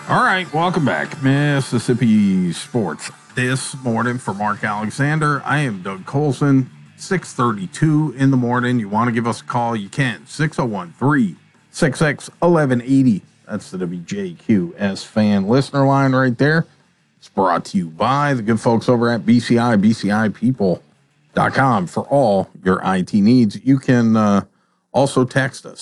All right, welcome back, Mississippi Sports. This morning for Mark Alexander, I am Doug Colson, 6:32 in the morning. You want to give us a call, you can, 601-366-1180. That's the WJQS fan listener line right there. It's brought to you by the good folks over at BCI, BCIpeople.com for all your IT needs. You can also text us,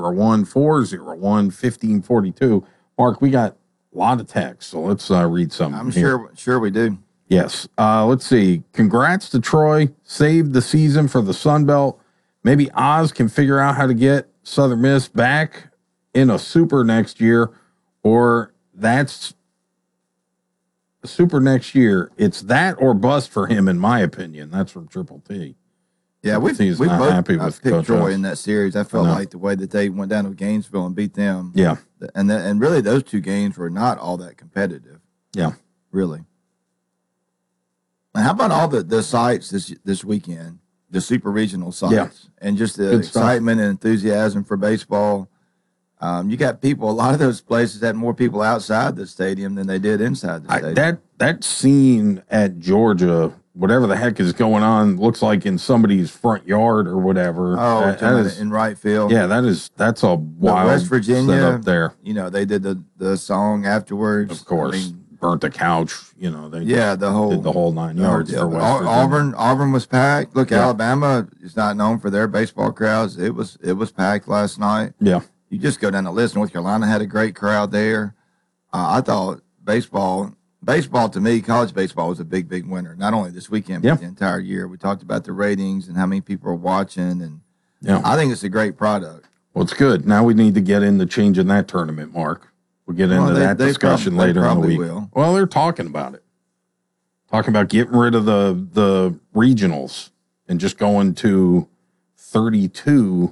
601-401-1542. Mark, we got a lot of text, so let's read some. I'm sure we do. Yes. Let's see. Congrats to Troy. Saved the season for the Sun Belt. Maybe Oz can figure out how to get Southern Miss back in a super next year, or that's super next year. It's that or bust for him, in my opinion. That's from Triple T. Yeah, we both picked Troy in that series. I felt like the way that they went down to Gainesville and beat them. Yeah. And really those two games were not all that competitive. Yeah. Really. And how about all the sites this weekend, the super regional sites, and just the excitement and enthusiasm for baseball? You got people, a lot of those places had more people outside the stadium than they did inside the stadium. That scene at Georgia, whatever the heck is going on, looks like in somebody's front yard or whatever. Oh, that is in right field. Yeah, that's a wild West Virginia setup there. You know, they did the song afterwards. Of course, burnt the couch. You know, they did the whole 9 yards for West Virginia. Auburn was packed. Look, Alabama is not known for their baseball crowds. It was packed last night. Yeah, you just go down the list. North Carolina had a great crowd there. I thought baseball to me, college baseball was a big winner. Not only this weekend, but the entire year. We talked about the ratings and how many people are watching, and I think it's a great product. Well, it's good. Now we need to get into changing that tournament, Mark. We'll get into that discussion later in the week. Will. Well, they're talking about it. Talking about getting rid of the regionals and just going to 32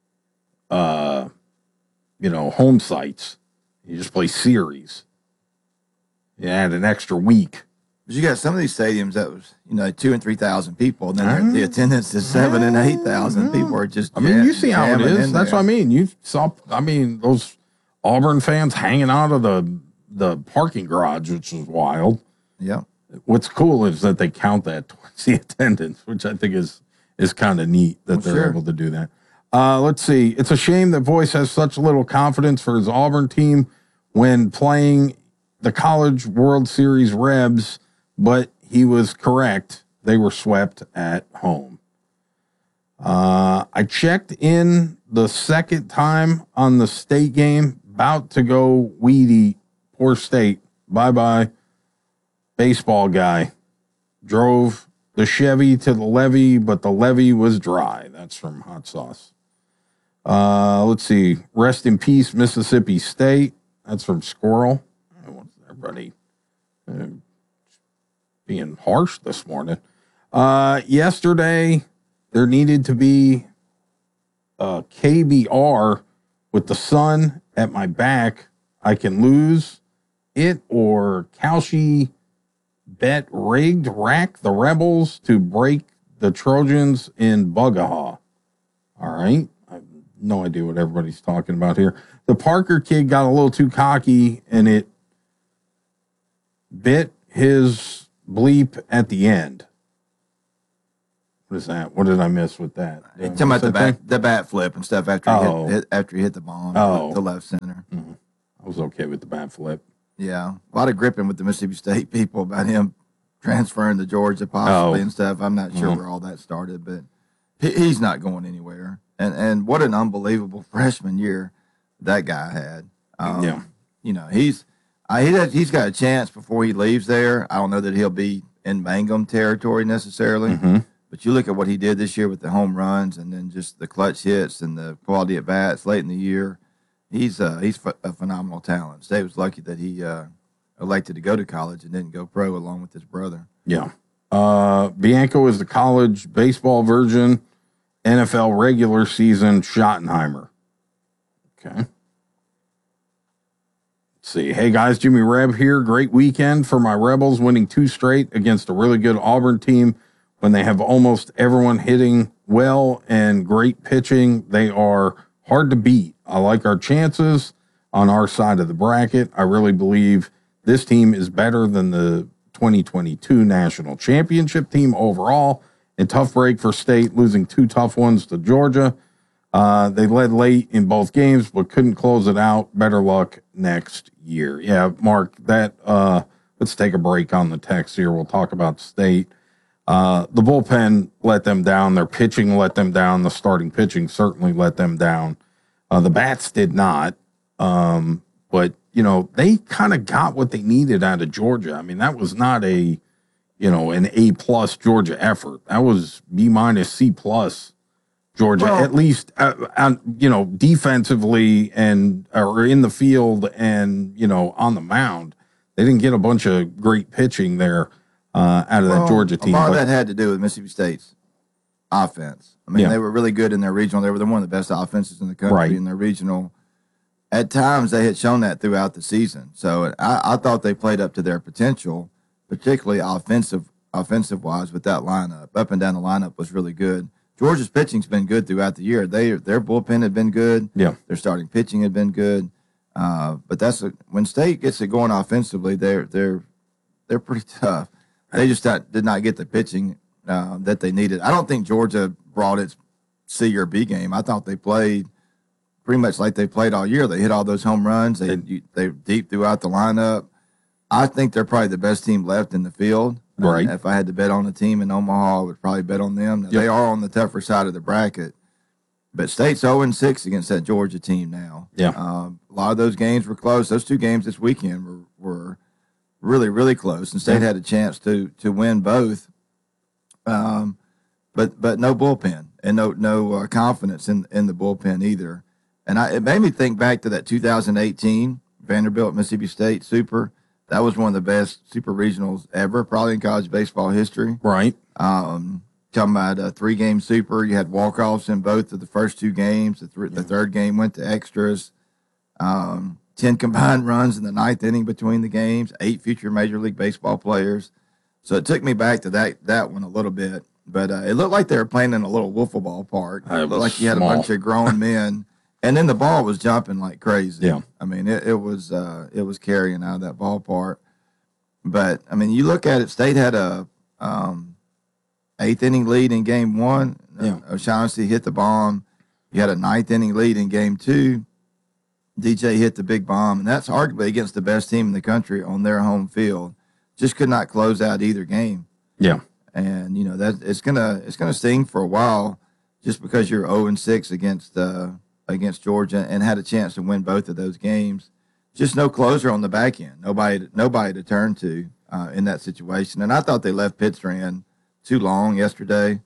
home sites. You just play series. You add an extra week. But you got some of these stadiums that was, 2,000 and 3,000 people, and then the attendance is 7,000 and 8,000 people are just. You see how it is. That's what I mean. You saw. Those Auburn fans hanging out of the parking garage, which is wild. Yeah. What's cool is that they count that towards the attendance, which I think is kind of neat that they're able to do that. Let's see. It's a shame that Voice has such little confidence for his Auburn team when playing the College World Series Rebs, but he was correct. They were swept at home. I checked in the second time on the state game, about to go weed eat. Poor State. Bye-bye. Baseball guy. Drove the Chevy to the levee, but the levee was dry. That's from Hot Sauce. Let's see. Rest in peace, Mississippi State. That's from Squirrel. Everybody being harsh this morning. Yesterday, there needed to be a KBR with the sun at my back. I can lose it, or Kalshi bet rigged rack the Rebels to break the Trojans in Bugahaw. All right. I have no idea what everybody's talking about here. The Parker kid got a little too cocky, and it bit his bleep at the end. What is that? What did I miss with that? Talking about the bat flip and stuff after he hit the bomb to left center. Mm-hmm. I was okay with the bat flip. Yeah. A lot of gripping with the Mississippi State people about him transferring to Georgia possibly and stuff. I'm not sure where all that started, but he's not going anywhere. And what an unbelievable freshman year that guy had. He's got a chance before he leaves there. I don't know that he'll be in Mangum territory necessarily, but you look at what he did this year with the home runs and then just the clutch hits and the quality at bats late in the year. He's a phenomenal talent. State was lucky that he elected to go to college and didn't go pro along with his brother. Yeah. Bianco is the college baseball version, NFL regular season Schottenheimer. Okay. Let's see. Hey, guys, Jimmy Reb here. Great weekend for my Rebels, winning 2 straight against a really good Auburn team. When they have almost everyone hitting well and great pitching, they are hard to beat. I like our chances. on our side of the bracket. I really believe this team is better than the 2022 national championship team overall. And tough break for State, losing 2 tough ones to Georgia. They led late in both games, but couldn't close it out. Better luck next year. Yeah, Mark, let's take a break on the text here. We'll talk about State. The bullpen let them down. Their pitching let them down. The starting pitching certainly let them down. The bats did not. But, they kind of got what they needed out of Georgia. I mean, that was not an A+ Georgia effort. That was B-, C+ Georgia, at least, defensively or in the field and, on the mound. They didn't get a bunch of great pitching there out of that Georgia team. A lot of that had to do with Mississippi State's offense. I mean, they were really good in their regional. They were one of the best offenses in the country in their regional. At times, they had shown that throughout the season. So I thought they played up to their potential, particularly offensive-wise with that lineup. Up and down the lineup was really good. Georgia's pitching's been good throughout the year. Their bullpen had been good. Yeah. Their starting pitching had been good. But when State gets it going offensively, they're pretty tough. They just did not get the pitching that they needed. I don't think Georgia brought its C or B game. I thought they played pretty much like they played all year. They hit all those home runs. They're deep throughout the lineup. I think they're probably the best team left in the field. Right. If I had to bet on a team in Omaha, I would probably bet on them. Now, they are on the tougher side of the bracket. But State's 0-6 against that Georgia team now. Yeah. A lot of those games were close. Those 2 games this weekend were really, really close. And State had a chance to win both. But no bullpen and no confidence in the bullpen either. And it made me think back to that 2018 Vanderbilt Mississippi State Super. That was one of the best super regionals ever, probably in college baseball history. Right. Talking about a 3-game super. You had walk-offs in both of the first 2 games. The third game went to extras. 10 combined runs in the 9th inning between the games. 8 future Major League Baseball players. So it took me back to that one a little bit. But it looked like they were playing in a little wiffle ball park. It looked like you had a bunch of grown men. And then the ball was jumping like crazy. Yeah. I mean, it was carrying out of that ballpark. But, I mean, you look at it, State had a 8th inning lead in game 1. Yeah. O'Shaughnessy hit the bomb. You had a 9th inning lead in game 2. DJ hit the big bomb. And that's arguably against the best team in the country on their home field. Just could not close out either game. Yeah. And, that it's gonna sting for a while just because you're 0-6 against Georgia and had a chance to win both of those games. Just no closer on the back end. Nobody to turn to in that situation. And I thought they left Pittstrand too long yesterday.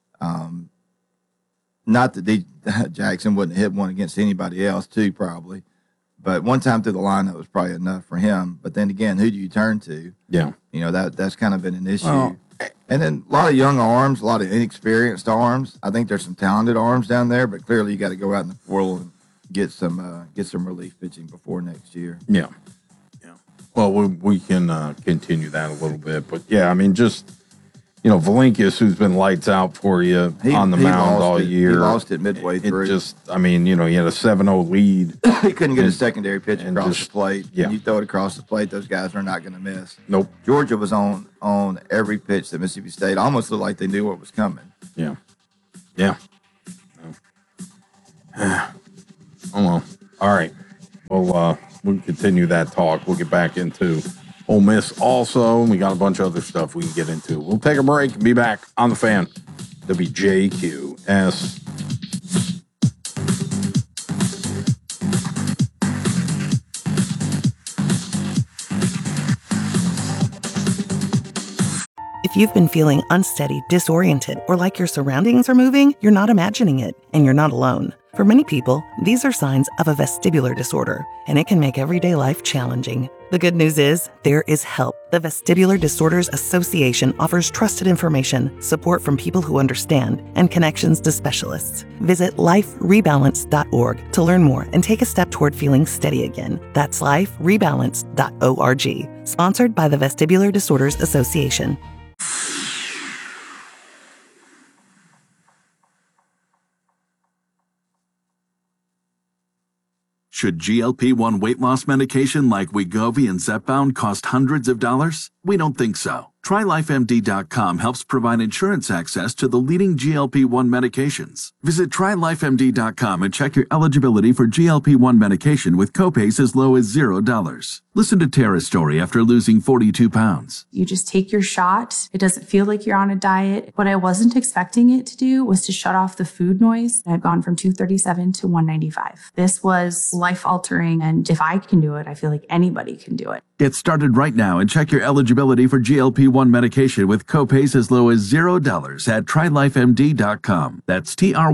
Not that Jackson wouldn't hit one against anybody else too, probably. But one time through the lineup was probably enough for him. But then again, who do you turn to? Yeah. That's kind of been an issue. And then a lot of young arms, a lot of inexperienced arms. I think there's some talented arms down there, but clearly you got to go out in the portal and get some relief pitching before next year. Yeah. Well, we can continue that a little bit, but yeah, I mean, just Valinkis, who's been lights out for you on the mound all year. He lost it midway through. He had a 7-0 lead. He couldn't get a secondary pitch across the plate. Yeah. You throw it across the plate, those guys are not going to miss. Nope. Georgia was on every pitch that Mississippi State almost looked like they knew what was coming. Yeah. Yeah. Oh, well. All right. Well, we'll continue that talk. We'll get back into Ole Miss also. We got a bunch of other stuff we can get into. We'll take a break and be back on the Fan. WJQS. If you've been feeling unsteady, disoriented, or like your surroundings are moving, you're not imagining it, and you're not alone. For many people, these are signs of a vestibular disorder, and it can make everyday life challenging. The good news is, there is help. The Vestibular Disorders Association offers trusted information, support from people who understand, and connections to specialists. Visit liferebalance.org to learn more and take a step toward feeling steady again. That's liferebalance.org. Sponsored by the Vestibular Disorders Association. Should GLP-1 weight loss medication like Wegovy and Zepbound cost hundreds of dollars? We don't think so. TryLifeMD.com helps provide insurance access to the leading GLP-1 medications. Visit TryLifeMD.com and check your eligibility for GLP-1 medication with copays as low as $0. Listen to Tara's story after losing 42 pounds. You just take your shot. It doesn't feel like you're on a diet. What I wasn't expecting it to do was to shut off the food noise. I've gone from 237 to 195. This was life-altering, and if I can do it, I feel like anybody can do it. Get started right now and check your eligibility for GLP-1 medication with copays as low as $0 at TryLifeMD.com. That's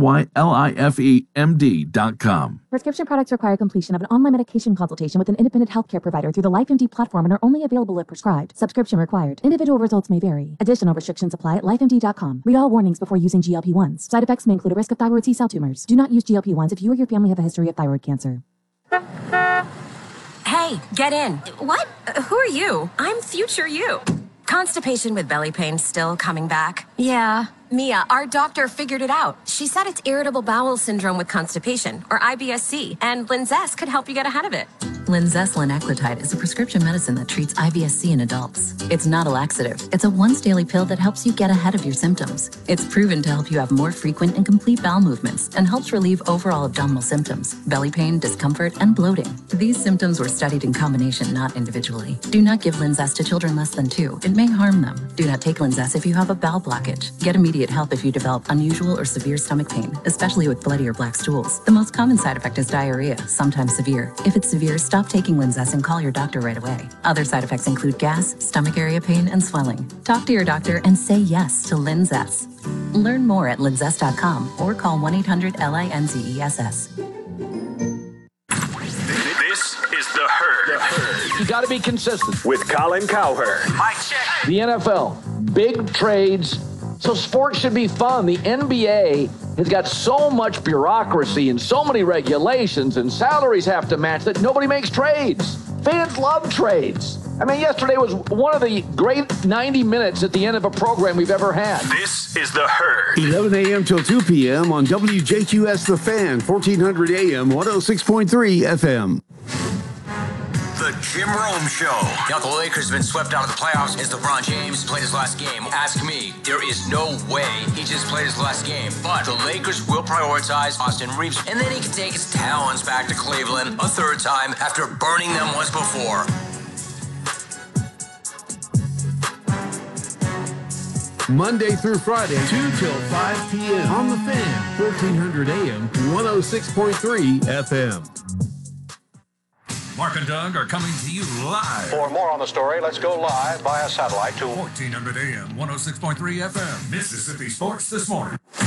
TryLifeMD.com. Prescription products require completion of an online medication consultation with an independent healthcare provider through the LifeMD platform and are only available if prescribed. Subscription required. Individual results may vary. Additional restrictions apply at LifeMD.com. Read all warnings before using GLP-1s. Side effects may include a risk of thyroid C-cell tumors. Do not use GLP-1s if you or your family have a history of thyroid cancer. Hey, get in. What? Who are you? I'm future you. Constipation with belly pain still coming back? Yeah. Mia, our doctor figured it out. She said it's irritable bowel syndrome with constipation, or IBS-C, and Linzess could help you get ahead of it. Linzess linaclotide is a prescription medicine that treats IBS-C in adults. It's not a laxative. It's a once-daily pill that helps you get ahead of your symptoms. It's proven to help you have more frequent and complete bowel movements and helps relieve overall abdominal symptoms, belly pain, discomfort, and bloating. These symptoms were studied in combination, not individually. Do not give Linzess to children less than 2. It may harm them. Do not take Linzess if you have a bowel blockage. Get immediate help if you develop unusual or severe stomach pain, especially with bloody or black stools. The most common side effect is diarrhea, sometimes severe. If it's severe, stop taking Linzess and call your doctor right away. Other side effects include gas, stomach area pain, and swelling. Talk to your doctor and say yes to Linzess. Learn more at linzess.com or call 1-800-LINZESS. This is The Herd. You got to be consistent. With Colin Cowherd. Mic check. The NFL, big trades. So sports should be fun. The NBA has got so much bureaucracy and so many regulations and salaries have to match that nobody makes trades. Fans love trades. I mean, yesterday was one of the great 90 minutes at the end of a program we've ever had. This is The Herd. 11 a.m. till 2 p.m. on WJQS The Fan, 1400 a.m., 106.3 FM. The Jim Rome Show. Now the Lakers have been swept out of the playoffs as LeBron James played his last game. Ask me, there is no way he just played his last game. But the Lakers will prioritize Austin Reeves, and then he can take his talents back to Cleveland a third time after burning them once before. Monday through Friday, 2 till 5 p.m. on The Fan, 1400 a.m., 106.3 FM. Mark and Doug are coming to you live. For more on the story, let's go live via satellite to 1400 AM, 106.3 FM, Mississippi Sports This Morning.